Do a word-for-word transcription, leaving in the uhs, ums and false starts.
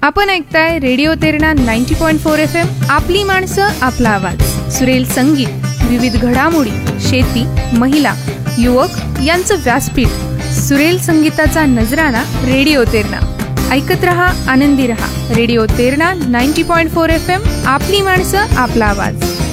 आपण ऐकताय radio Terna ninety point four F M. आपली माणसं, आपला आवाज. सुरेल संगीत, विविध घडामोडी, शेती, महिला, युवक यांचं व्यासपीठ. सुरेल संगीताचा नजराणा रेडिओ तेरणा. ऐकत रहा, आनंदी रहा. Radio Terna ninety point four F M. आपली माणसं, आपला आवाज.